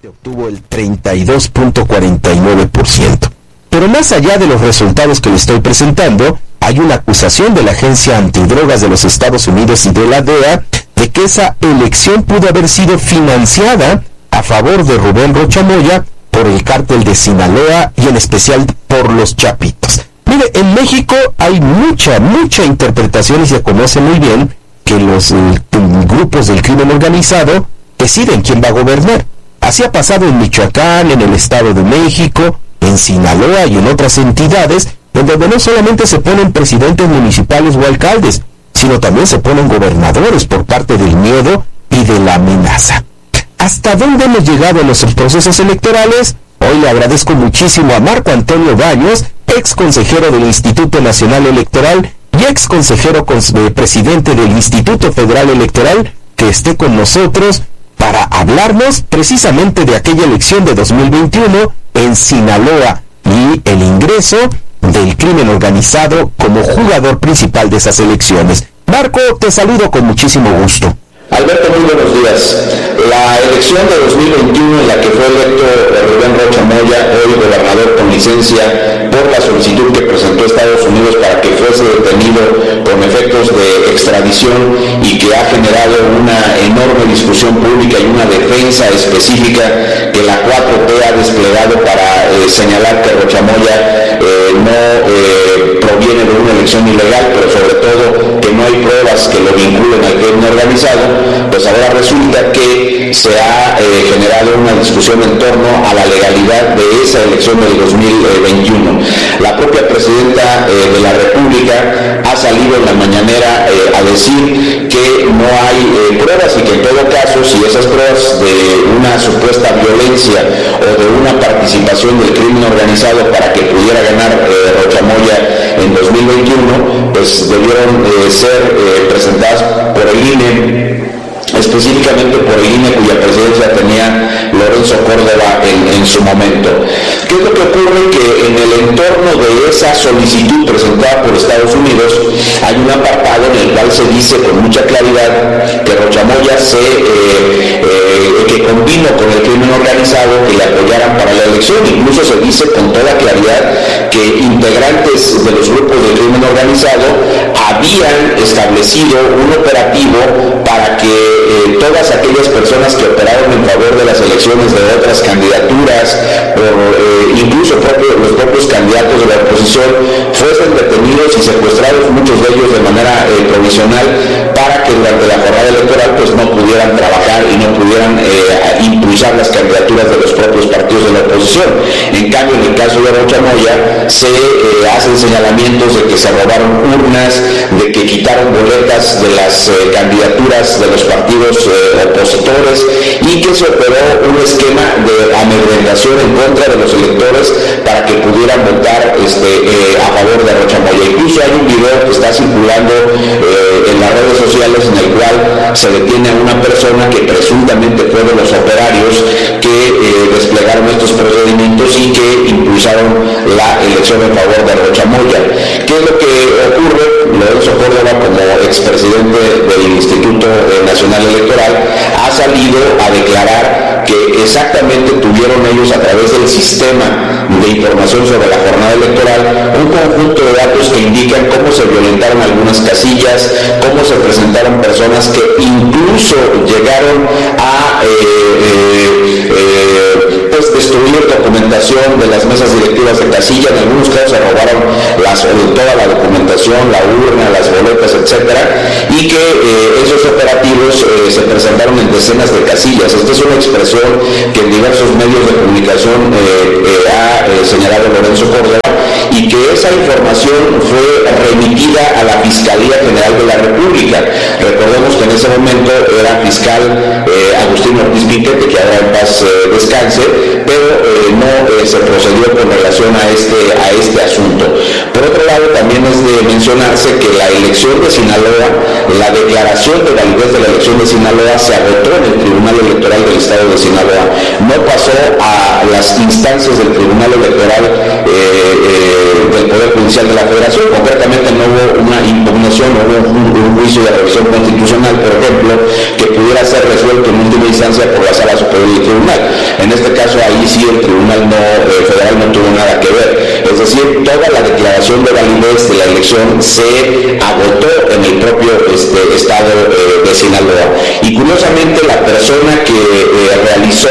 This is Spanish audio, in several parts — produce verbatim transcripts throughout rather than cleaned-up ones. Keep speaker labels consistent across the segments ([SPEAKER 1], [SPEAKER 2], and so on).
[SPEAKER 1] obtuvo el treinta y dos punto cuarenta y nueve por ciento. Pero más allá de los resultados que le estoy presentando, hay una acusación de la Agencia Antidrogas de los Estados Unidos y de la D E A de que esa elección pudo haber sido financiada a favor de Rubén Rocha Moya por el cártel de Sinaloa y en especial por los Chapitos. Mire, en México hay mucha, mucha interpretación y se conoce muy bien que los eh, grupos del crimen organizado deciden quién va a gobernar. Así ha pasado en Michoacán, en el Estado de México, en Sinaloa y en otras entidades, en donde no solamente se ponen presidentes municipales o alcaldes, sino también se ponen gobernadores por parte del miedo y de la amenaza. ¿Hasta dónde hemos llegado en nuestros procesos electorales? Hoy le agradezco muchísimo a Marco Antonio Baños, ex consejero del Instituto Nacional Electoral y ex consejero eh, presidente del Instituto Federal Electoral, que esté con nosotros para hablarnos precisamente de aquella elección de dos mil veintiuno en Sinaloa y el ingreso del crimen organizado como jugador principal de esas elecciones. Marco, te saludo con muchísimo gusto.
[SPEAKER 2] Alberto, muy buenos días. La elección de dos mil veintiuno en la que fue electo Rubén Rocha Moya, hoy gobernador con licencia, por la solicitud que presentó Estados Unidos para que fuese detenido con efectos de extradición y que ha generado una enorme discusión pública y una defensa específica que la cuatro T ha desplegado para eh, señalar que Rocha Moya eh, no eh, proviene de una elección ilegal, pero sobre todo que no hay pruebas que lo vinculen al crimen organizado. Pues ahora resulta que se ha eh, generado una discusión en torno a la legalidad de esa elección del dos mil veintiuno. La propia presidenta eh, de la República ha salido en la mañanera eh, a decir que no hay eh, pruebas y que en todo caso, si esas pruebas de una supuesta violencia o de una participación del crimen organizado para que pudiera ganar eh, Rocha Moya en dos mil veintiuno, pues debieron eh, ser eh, presentadas por el I N E, específicamente por el I N E, cuya presidencia tenía Lorenzo Córdoba en, en su momento. ¿Qué es lo que ocurre? Que en el entorno de esa solicitud presentada por Estados Unidos hay un apartado en el cual se dice con mucha claridad que Rocha Moya se, eh, eh, que convino con el crimen organizado que le apoyaran para la elección. Incluso se dice con toda claridad que integrantes de los grupos del crimen organizado habían establecido un operativo para que eh, todas aquellas personas que operaron en favor de las elecciones de otras candidaturas, por, eh, incluso propio, los propios candidatos de la oposición, fuesen detenidos y secuestrados, muchos de ellos de manera eh, provisional, para que durante la jornada electoral pues no pudieran trabajar y no pudieran eh, impulsar las candidaturas de los propios partidos de la oposición. En cambio, en el caso de Rocha Moya, se eh, hacen señalamientos de que se robaron urnas, de que quitaron boletas de las eh, candidaturas de los partidos eh, opositores y que se operó un esquema de amedrentación en contra de los electores para que pudieran votar este, eh, a favor de Rocha Moya. Incluso hay un video que está circulando eh, en las redes sociales en el cual se detiene a una persona que presuntamente fue de los operarios que eh, desplegaron estos procedimientos y que impulsaron la elección en favor de Rocha Moya. ¿Qué es lo que ocurre? Lorenzo Córdoba, como expresidente del Instituto Nacional Electoral, ha salido a declarar que exactamente tuvieron ellos, a través del sistema de información sobre la jornada electoral, un conjunto de datos que indican cómo se violentaron algunas casillas, cómo se presentaron personas que incluso llegaron a eh, eh, eh, pues destruir documentación de las mesas directivas de casilla. En algunos casos se robaron las, toda la documentación, la urna, las boletas, etcétera, y que eh, esos operativos eh, se presentaron en decenas de casillas. Esta es una expresión que en diversos medios de comunicación eh, eh, ha eh, señalado Lorenzo Córdoba, y que esa información fue remitida a la Fiscalía General de la República. Recordemos que en ese momento era fiscal eh, Agustín Ortiz Piquete, que ahora en paz eh, descanse, pero eh, no eh, se procedió con relación a este, a este asunto. Por otro lado, también es de mencionarse que la elección de Sinaloa, la declaración de validez de la elección de Sinaloa se agotó en el Tribunal Electoral del Estado de Sinaloa. No pasó a las instancias del Tribunal Electoral eh, eh, del Poder Judicial de la Federación. Concretamente no hubo una impugnación, no hubo un, un juicio de revisión constitucional, por ejemplo, que pudiera ser resuelto en última instancia por la Sala Superior del Tribunal. En este sí el Tribunal no, eh, Federal no tuvo nada que ver. Es decir, toda la declaración de validez de la elección se agotó en el propio este, estado eh, de Sinaloa. Y curiosamente la persona que eh, realizó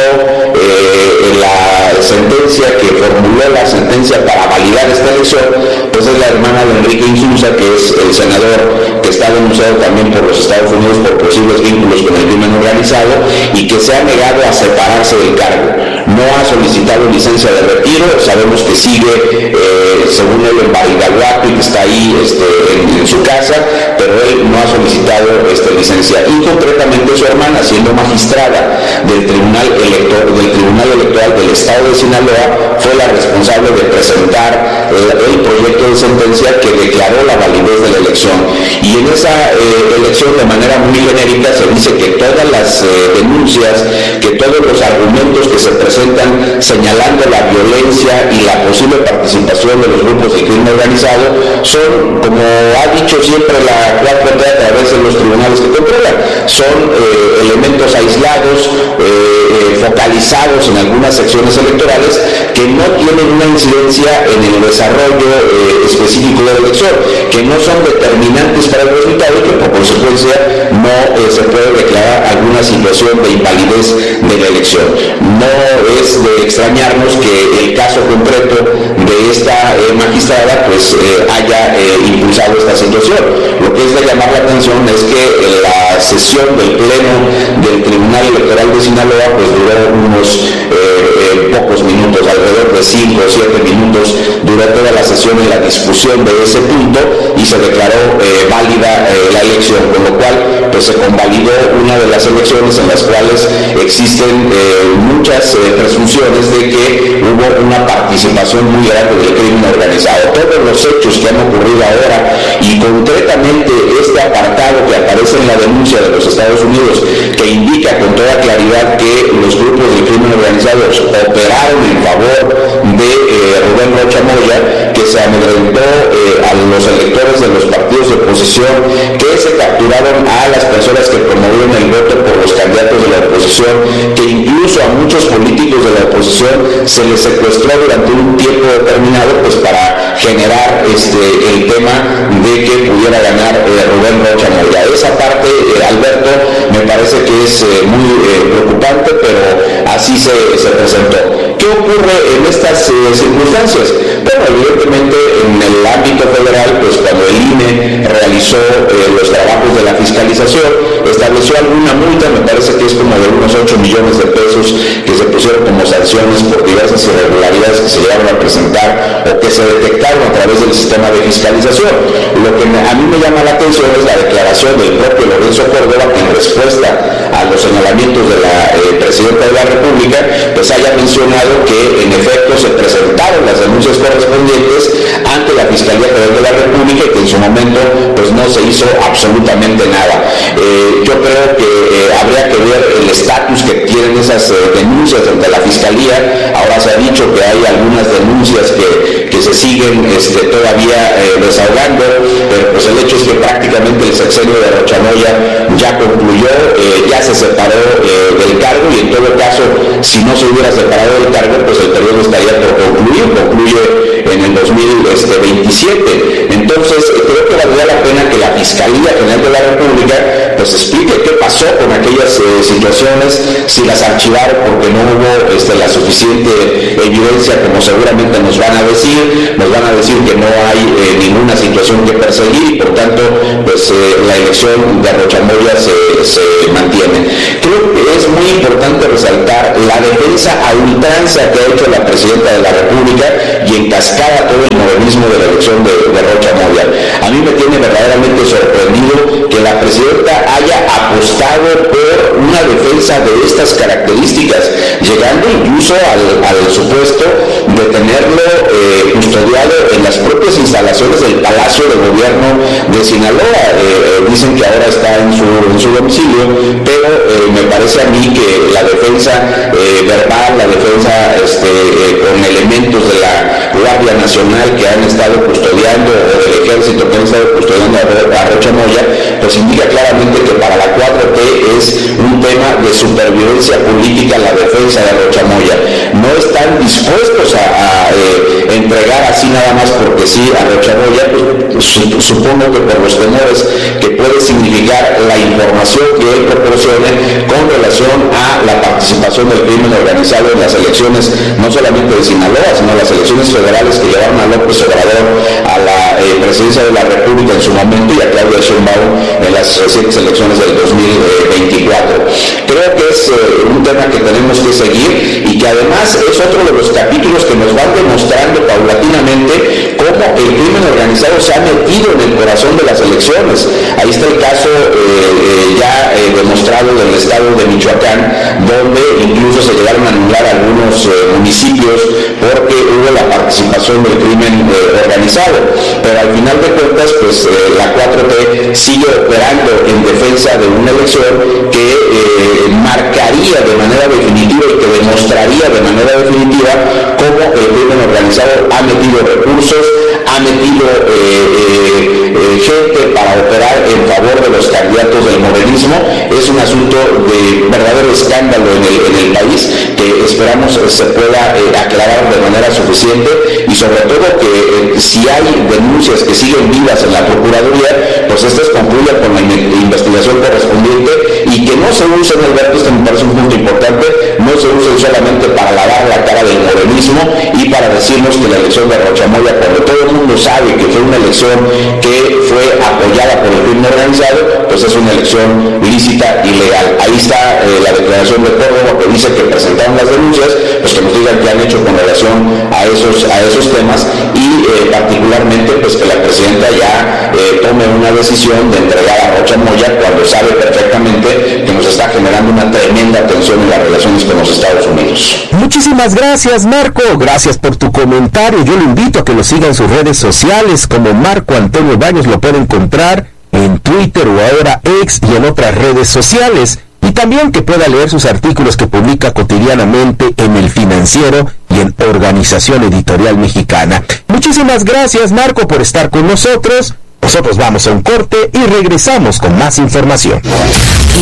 [SPEAKER 2] eh, la sentencia, que formuló la sentencia para validar esta elección, pues es la hermana de Enrique Insulza, que es el senador que está denunciado también por los Estados Unidos por posibles vínculos con el crimen organizado y que se ha negado a separarse del cargo. No ha solicitado licencia de retiro, sabemos que sigue, eh, según él, en Badiraguato y que está ahí este, en, en su casa, pero él no ha solicitado esta licencia. Y concretamente su hermana, siendo magistrada del Tribunal Electoral, del Tribunal Electoral del Estado de Sinaloa, fue la responsable de presentar eh, el proyecto de sentencia que declaró la validez de la elección. Y en esa eh, elección, de manera muy genérica, se dice que todas las eh, denuncias, que todos los argumentos que se presentan señalando la violencia y la posible participación de los grupos de crimen organizado son, como ha dicho siempre la cuatro T a través de los tribunales que controlan, son eh, elementos aislados, eh, eh, focalizados en algunas secciones electorales que no tienen una incidencia en el desarrollo eh, específico de la elección, que no son determinantes para el resultado y que por consecuencia no eh, se puede declarar alguna situación de invalidez de la elección. No es de extrañarnos que el caso concreto de esta eh, magistrada pues eh, haya eh, impulsado esta situación. Lo que es de llamar la atención es que eh, la sesión del Pleno del Tribunal Electoral de Sinaloa pues duró unos eh, eh, pocos minutos, alrededor de cinco o siete minutos duró toda la sesión en la discusión de ese punto y se declaró eh, válida eh, la elección, con lo cual pues se convalidó una de las elecciones en las cuales existen eh, muchas eh, presunciones de que hubo una participación muy grande del crimen organizado. Todos los hechos que han ocurrido ahora y concretamente este apartado que aparece en la denuncia de los Estados Unidos que indica con toda claridad que los grupos de crimen organizado operaron en favor de eh, Rubén Rocha Moya, que se amedrentó eh, a los electores de los partidos de oposición, que se capturaron a las personas que promovieron el voto por los candidatos de la oposición, que incluso a muchos políticos de la oposición se les secuestró durante un tiempo determinado pues para generar este, el tema de que pudiera ganar eh, Rubén Rocha Moya. Esa parte, eh, Alberto, me parece que es eh, muy eh, preocupante, pero así se, se presentó. ¿Qué ocurre en estas eh, circunstancias? Bueno, evidentemente en el ámbito federal, pues cuando el I N E realizó eh, los trabajos de la fiscalización, estableció alguna multa, me parece que es como de unos ocho millones de pesos que se pusieron como sanciones por diversas irregularidades que se llegaron a presentar o que se detectaron a través del sistema de fiscalización. Lo que me, a mí me llama la atención es la declaración del propio Lorenzo Córdoba, que en respuesta a los señalamientos de la eh, Presidenta de la República, pues haya mencionado que en efecto se presentaron las denuncias correspondientes ante la Fiscalía Federal de la República y que en su momento pues no se hizo absolutamente nada. Eh, yo creo que eh, habría que ver el estatus que tienen esas eh, denuncias ante la Fiscalía. Ahora se ha dicho que hay algunas denuncias que, que se siguen este, todavía eh, desahogando, pero pues el hecho es que prácticamente el sexenio de Rocha Moya ya concluyó, eh, ya se separó eh, del cargo y en todo caso, si no se hubiera separado del cargo, pues el periodo estaría por concluir, concluye en el dos mil veintisiete. Entonces, creo que valdría la pena que la Fiscalía General de la República pues explique qué pasó con aquellas eh, situaciones, si las archivaron porque no hubo este, la suficiente evidencia, como seguramente nos van a decir, nos van a decir que no hay eh, ninguna situación que perseguir y por tanto pues eh, la elección de Rocha Moya se, se mantiene. Creo que es muy importante resaltar la defensa a ultranza que ha hecho la Presidenta de la República y en cascada todo el modernismo de la elección de, de Rocha Moya. A mí me tiene verdaderamente sorprendido que la Presidenta haya apostado por una defensa de estas características, llegando incluso al, al supuesto de tenerlo eh, custodiado en las propias instalaciones del Palacio de Gobierno de Sinaloa. Eh, eh, dicen que ahora está en su, en su domicilio, pero eh, me parece a mí que la defensa eh, verbal, la defensa este, eh, con elementos de la Guardia Nacional que han estado custodiando, o del Ejército que han estado custodiando a Rocha Moya, pues indica claramente que para la cuatro T es un tema de supervivencia política la defensa de Rocha Moya. No están dispuestos a, a eh, entregar así nada más porque sí a Rocha Moya, pues, supongo que por los temores que puede significar la información que él proporcione con relación a la participación del crimen organizado en las elecciones, no solamente de Sinaloa, sino las elecciones federales que llevaron a López Obrador a la eh, presidencia de la República en su momento y a Claudia Sheinbaum en las recientes elecciones del dos mil veinticuatro. Creo que es eh, un tema que tenemos que seguir y que además es otro de los capítulos que nos van demostrando paulatinamente cómo el crimen organizado se ha metido en el corazón de las elecciones. Ahí está el caso eh, eh, ya eh, demostrado del estado de Michoacán, donde incluso se llegaron a anular algunos eh, municipios porque hubo la participación del crimen eh, organizado. Pero al final de cuentas, pues eh, la cuatro T sigue operando en defensa de una elección que eh, marcaría de manera definitiva y que demostraría de manera definitiva cómo el crimen organizado ha metido recursos, ha metido eh, eh, eh, gente para operar en favor de los candidatos del morenismo. Es un asunto de verdadero escándalo en el, en el país que esperamos se pueda eh, aclarar de manera suficiente y sobre todo que eh, si hay denuncias que siguen vivas en la Procuraduría, pues estas concluyan con la investigación correspondiente y que no se usen, Alberto, esto me parece un punto importante, no se usen solamente para lavar la cara del morenismo y para decirnos que la elección de Rocha Moya, cuando todo el mundo sabe que fue una elección que fue apoyada por el crimen organizado, pues es una elección lícita y legal. Ahí está eh, la declaración de Córdoba que dice que presentaron las denuncias, pues que nos digan qué han hecho con relación a esos, a esos temas y eh, particularmente pues que la presidenta ya eh, tome una decisión de entregar a Rocha Moya cuando sabe perfectamente que nos está generando una tremenda tensión en las relaciones con los Estados Unidos.
[SPEAKER 1] Muchísimas gracias, Marco, gracias por tu comentario. Yo lo invito a que lo siga en sus redes sociales como Marco Antonio Baños, lo puede encontrar en Twitter o ahora X y en otras redes sociales, y también que pueda leer sus artículos que publica cotidianamente en El Financiero y en Organización Editorial Mexicana. Muchísimas gracias, Marco, por estar con nosotros. Nosotros vamos a un corte y regresamos con más información.